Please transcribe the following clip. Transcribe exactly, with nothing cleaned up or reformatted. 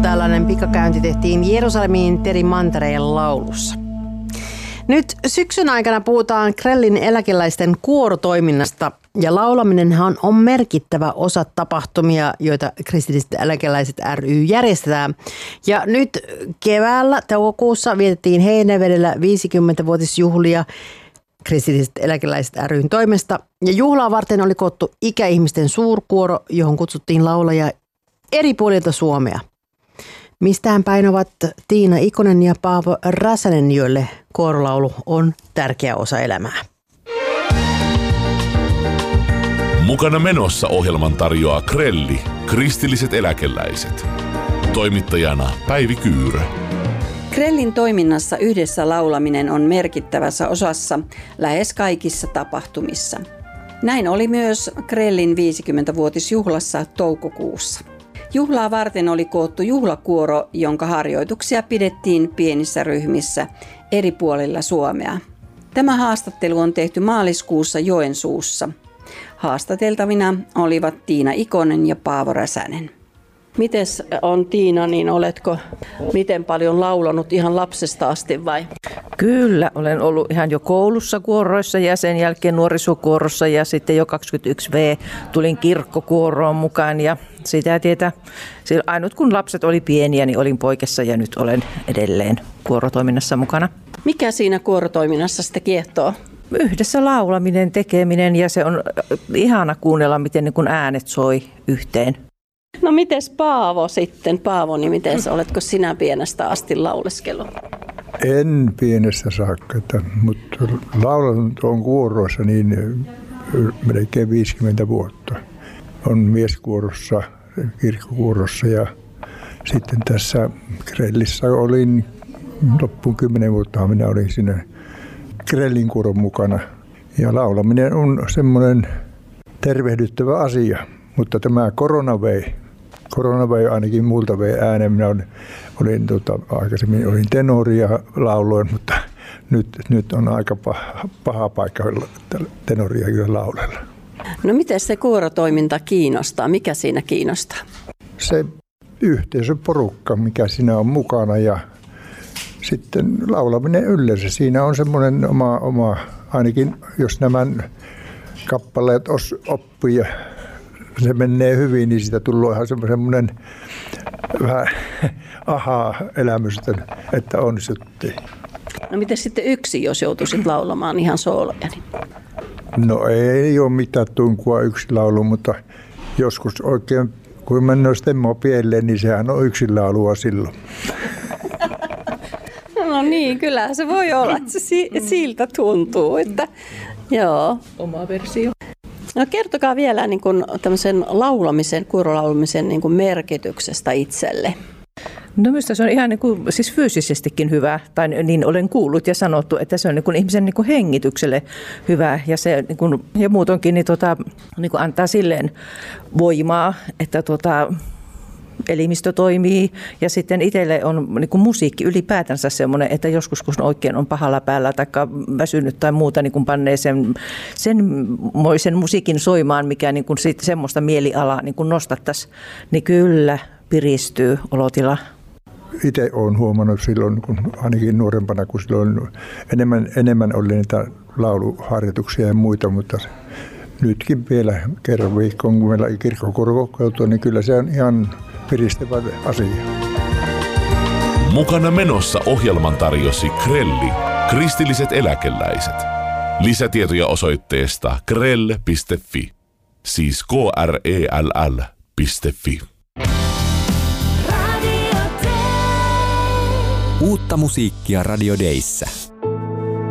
tällainen pikakäynti tehtiin Jerusalemiin Teri Mantereen laulussa. Nyt syksyn aikana puhutaan Krellin eläkeläisten kuorotoiminnasta ja laulaminenhan on merkittävä osa tapahtumia, joita kristilliset eläkeläiset ry järjestetään. Ja nyt keväällä toukokuussa vietettiin Heinävedellä viisikymmenvuotisjuhlia kristilliset eläkeläiset ryn toimesta. Ja juhlaa varten oli koottu ikäihmisten suurkuoro, johon kutsuttiin laulajia eri puolilta Suomea. Mistään päin ovat Tiina Ikonen ja Paavo Räsänen, joille kuorolaulu on tärkeä osa elämää. Mukana menossa ohjelman tarjoaa Krelli, kristilliset eläkeläiset. Toimittajana Päivi Kyyrö. Krellin toiminnassa yhdessä laulaminen on merkittävässä osassa lähes kaikissa tapahtumissa. Näin oli myös Krellin viisikymmenvuotisjuhlassa toukokuussa. Juhlaa varten oli koottu juhlakuoro, jonka harjoituksia pidettiin pienissä ryhmissä eri puolilla Suomea. Tämä haastattelu on tehty maaliskuussa Joensuussa. Haastateltavina olivat Tiina Ikonen ja Paavo Räsänen. Mites on Tiina, niin oletko miten paljon laulanut ihan lapsesta asti vai? Kyllä, olen ollut ihan jo koulussa kuoroissa ja sen jälkeen nuorisokuorossa ja sitten jo kaksikymmentäyksi vuotiaana tulin kirkkokuoroon mukaan ja sitä tietä. Ainut kun lapset oli pieniä, niin olin poikessa ja nyt olen edelleen kuorotoiminnassa mukana. Mikä siinä kuorotoiminnassa sitten kiehtoo? Yhdessä laulaminen, tekeminen ja se on ihana kuunnella, miten niin kun äänet soi yhteen. No mites Paavo sitten? Paavo, niin mites, oletko sinä pienestä asti lauleskellut? En pienestä saakka, mutta laulanut on kuoroissa niin melkein viisikymmentä vuotta. On mieskuorossa, kirkkokuorossa ja sitten tässä Krellissä olin loppuun kymmenen vuotta minä olin siinä Krellin kuoron mukana. Ja laulaminen on semmoinen tervehdyttävä asia, mutta tämä korona vei. Korona vei ainakin multa vei äänen. Minä olin, olin tota, aikaisemmin olin tenoria lauloin, mutta nyt, nyt on aika paha, paha paikka tenoria kyllä laulella. No miten se kuorotoiminta kiinnostaa? Mikä siinä kiinnostaa? Se yhteisöporukka, mikä siinä on mukana ja sitten laulaminen yleensä. Siinä on semmoinen oma, oma ainakin jos nämä kappaleet os, oppii ja se menee hyvin, niin siitä tulee ihan semmoinen vähän aha-elämys, että onnistuttiin. No miten sitten yksi, jos joutuisit laulamaan ihan sooloja? Niin? No ei ole mitään tunkua yksi laulu, mutta joskus oikein, kun mennään stemmoa pieleen, niin sehän on yksin laulua silloin. No niin, kyllä se voi olla, että se siltä tuntuu, että joo. Oma versio. No kertokaa vielä niin kuin tämmöisen laulamisen, kuorolaulamisen niin kuin merkityksestä itselle. No minusta se on ihan niin kuin, siis fyysisestikin hyvä, tai niin olen kuullut ja sanottu, että se on niin kuin ihmisen niin kuin hengitykselle hyvä ja, se, niin kuin, ja muutonkin niin tota, niin kuin antaa silleen voimaa, että tota, elimistö toimii ja sitten itselle on niin kuin musiikki ylipäätänsä semmoinen, että joskus kun oikein on pahalla päällä tai väsynyt tai muuta, niin kun pannee sen, sen musiikin soimaan, mikä niin kuin sit semmoista mielialaa niin kuin nostattaisi, niin kyllä piristyy olotila. Itse olen huomannut silloin, kun ainakin nuorempana, kun silloin enemmän, enemmän oli niitä lauluharjoituksia ja muita, mutta nytkin vielä kerran viikkoon, kun meillä kirkkokuoro kokoontuu, niin kyllä se on ihan piristävä asia. Mukana menossa ohjelman tarjosi Krelli, kristilliset eläkeläiset. Lisätietoja osoitteesta krell piste fi, siis k r e l l piste fi. Uutta musiikkia Radio Dayssä.